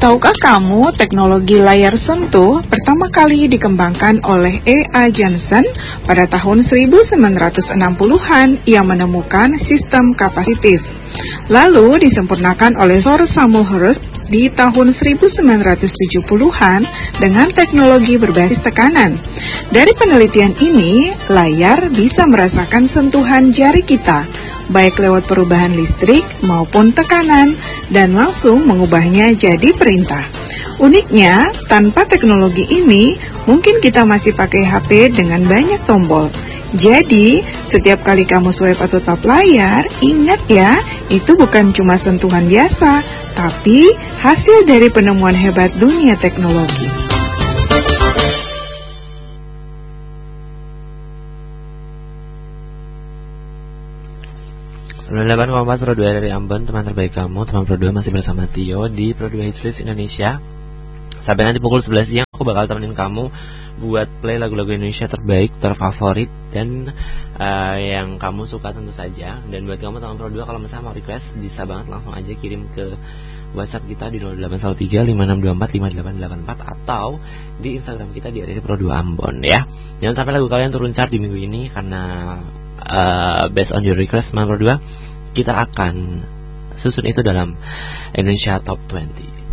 Tahukah kamu teknologi layar sentuh pertama kali dikembangkan oleh E.A. Johnson pada tahun 1960-an yang menemukan sistem kapasitif. Lalu disempurnakan oleh Sir Samuel Hersh di tahun 1970-an dengan teknologi berbasis tekanan. Dari penelitian ini, layar bisa merasakan sentuhan jari kita, baik lewat perubahan listrik maupun tekanan, dan langsung mengubahnya jadi perintah. Uniknya, tanpa teknologi ini, mungkin kita masih pakai HP dengan banyak tombol. Jadi, setiap kali kamu swipe atau tap layar, ingat ya, itu bukan cuma sentuhan biasa, tapi hasil dari penemuan hebat dunia teknologi. 98,4 Pro 2 dari Ambon, teman terbaik kamu. Teman Pro 2 masih bersama Tio di Pro 2 Hitslist Indonesia. Sampai nanti pukul 11 siang aku bakal temenin kamu buat play lagu-lagu Indonesia terbaik, terfavorit, dan yang kamu suka tentu saja. Dan buat kamu teman Pro 2, kalau misalnya mau request, bisa banget langsung aja kirim ke WhatsApp kita di 0813-5624-5884 atau di Instagram kita di @pro2ambon ya. Jangan sampai lagu kalian turun chart di minggu ini, karena based on your request teman Pro 2, kita akan susun itu dalam Indonesia Top 20.